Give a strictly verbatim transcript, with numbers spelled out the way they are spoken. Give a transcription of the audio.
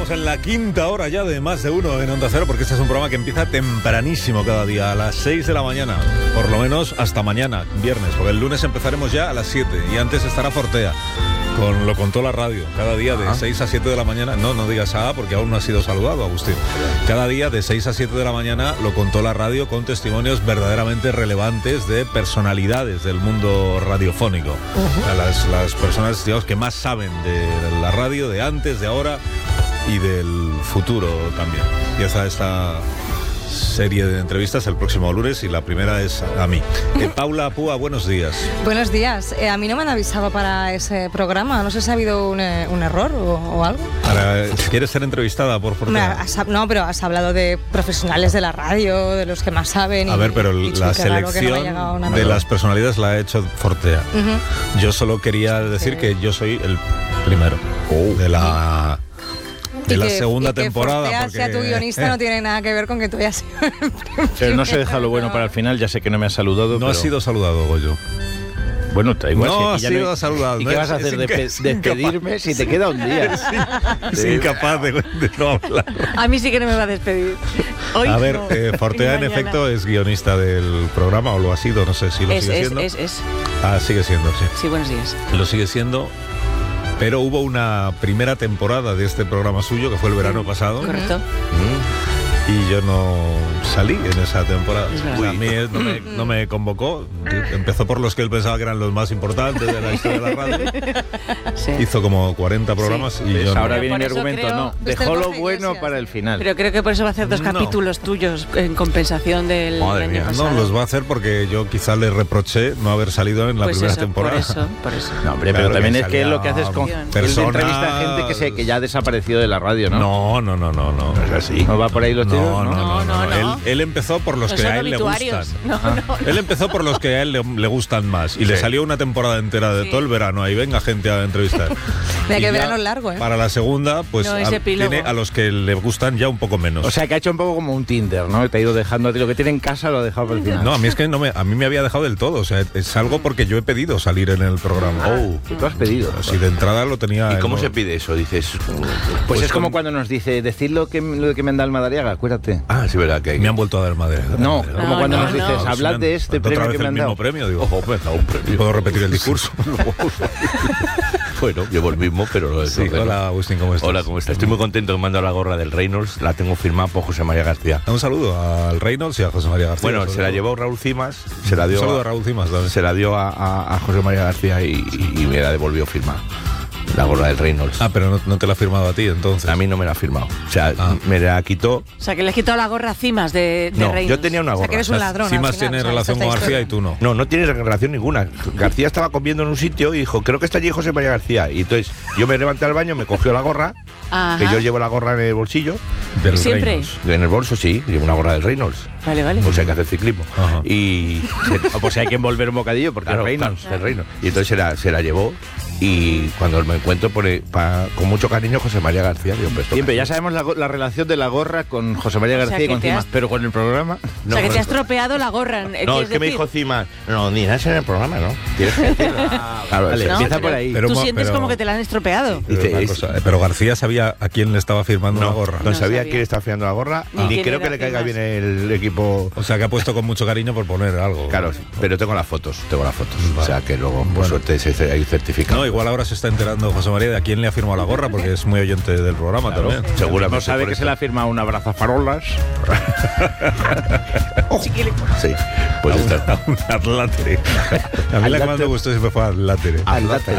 estamos en la quinta hora ya de Más de Uno en Onda Cero, porque este es un programa que empieza tempranísimo cada día, a las seis de la mañana, por lo menos hasta mañana, viernes, porque el lunes empezaremos ya a las siete y antes estará Fortea, con Lo Contó la Radio, cada día de seis a siete de la mañana. No, no digas A porque aún no ha sido saludado, Agustín. Cada día de seis a siete de la mañana Lo Contó la Radio, con testimonios verdaderamente relevantes de personalidades del mundo radiofónico. Uh-huh. Las, las personas, digamos, que más saben de la radio, de antes, de ahora y del futuro también. Empieza esta serie de entrevistas el próximo lunes y la primera es a mí. Eh, Paula Púa, buenos días. Buenos días. Eh, a mí no me han avisado para ese programa. No sé si ha habido un, eh, un error o, o algo. Para, ¿Quieres ser entrevistada por Fortea? No, pero has hablado de profesionales de la radio, de los que más saben. Y, a ver, pero y, la selección no de las personalidades la ha hecho Fortea. Uh-huh. Yo solo quería decir sí. que yo soy el primero oh. de la... de la que, segunda y que temporada. Que porque... sea tu guionista eh. no tiene nada que ver con que tú hayas sido Pero no se deja lo bueno para el final, ya sé que no me has saludado. No pero... has sido saludado, Goyo. Bueno, da igual. No si has sido no... saludado. ¿Y qué vas a hacer? Despe- ¿Despedirme si te queda un día? Es sí. incapaz de, de no hablar. A mí sí que no me va a despedir. Hoy a ver, no. eh, Fortea en efecto es guionista del programa, o lo ha sido, no sé si lo es, sigue es, siendo. Es, es. Ah, sigue siendo, sí. Sí, buenos días. Lo sigue siendo. Pero hubo una primera temporada de este programa suyo, que fue el verano pasado. Correcto. Mm. Y yo no salí en esa temporada. Uy, a mí no me, no me convocó. Empezó por los que él pensaba que eran los más importantes de la historia de la radio. Sí. Hizo como cuarenta programas sí. y yo Ahora no. viene mi argumento, creo, no. Dejó lo bueno para el final. Pero creo que por eso va a hacer dos capítulos no. tuyos en compensación del Madre año mía. pasado. No, los va a hacer porque yo quizá le reproché no haber salido en la pues primera eso, temporada. Por eso, por eso. No, hombre, pero claro, también es que lo que haces con personas... entrevista a gente que, se, que ya ha desaparecido de la radio, ¿no? No, no, no, no, no. Es así. ¿No va por ahí los tiros? No, no, no. no, no. No, no. Él, él empezó por los no que a él le gustan. No, ah. no, él empezó por los que a él le, le gustan más. Y sí. le salió una temporada entera de sí. todo el verano. Ahí venga gente a entrevistar. Mira que verano es largo, ¿eh? Para la segunda, pues no, a, tiene a los que le gustan ya un poco menos. O sea, que ha hecho un poco como un Tinder, ¿no? Te ha ido dejando a ti. Lo que tiene en casa lo ha dejado para el final. No, a mí es que no me, a mí me había dejado del todo. O sea, es algo porque yo he pedido salir en el programa. Oh, que tú has pedido. Si de entrada lo tenía... ¿Y cómo no... se pide eso? Dices... Pues, pues es como con... cuando nos dice, decid lo que, lo que me han dado el Madariaga, acuérdate. Ah, sí, verdad que hay... Me han vuelto a dar Madariaga. No, como no, cuando no, nos dices, no. hablad de este premio que me han dado. el mismo premio, digo, ojo, me han dado un premio. ¿Puedo repetir el discurso? Bueno, llevo el mismo, pero... Sí, no, hola, Agustín, ¿cómo estás? Hola, ¿cómo estás? Estoy muy contento, me han dado la gorra del Reynolds, la tengo firmada por José María García. Un saludo al Reynolds y a José María García. Bueno, se la llevó Raúl Cimas, se la dio... Un saludo a, a Raúl Cimas también. Se la dio a, a, a José María García y, y, y me la devolvió firmada. La gorra del Reynolds. Ah, pero no, no te la ha firmado a ti, entonces. A mí no me la ha firmado. O sea, ah. me la quitó. O sea, que le has quitado la gorra a Cimas de, de no, Reynolds. Yo tenía una gorra. O sea, que eres un ladrón. Cimas tiene o sea, relación con García y tú no. No, no tiene relación ninguna. García estaba comiendo en un sitio y dijo, creo que está allí José María García. Y entonces yo me levanté al baño, me cogió la gorra, Ajá. que yo llevo la gorra en el bolsillo. Del ¿Siempre? Reynolds. En el bolso, sí, llevo una gorra del Reynolds. Vale, vale. Pues hay que hacer ciclismo. Ajá. Y... o pues hay que envolver un bocadillo porque claro, el Reynolds. Claro, el Reynolds. Y entonces se la, se la llevó. Y cuando me encuentro pone, pa, con mucho cariño José María García, digo, pues, siempre ya sabemos la, la relación de la gorra con José María García, o sea, y con Cimas, has... pero con el programa no, o sea que te has tropeado la gorra. No, es que decir? me dijo Cimas, no, ni nada en el programa, ¿no? Tienes que decirlo. Ah, claro, vale, no, empieza pero, por ahí. Pero, tú pero, sientes pero, como que te la han estropeado. Pero, Dice, cosa, pero García sabía a quién le estaba firmando no, una gorra. No, no sabía, sabía quién estaba firmando la gorra, ah. ni creo que le caiga bien el equipo. O sea que ha puesto con mucho cariño por poner algo. Claro, pero tengo las fotos, tengo las fotos. Vale. O sea que luego, por bueno. suerte, se hay certificado. No, igual ahora se está enterando José María de a quién le ha firmado la gorra, porque es muy oyente del programa claro, también. Seguramente. No sabe que se le ha firmado un abrazafarolas. oh, sí, pues a está. Un Atlátere. A mí la que más me gustó siempre fue Atlátere. Atlátere.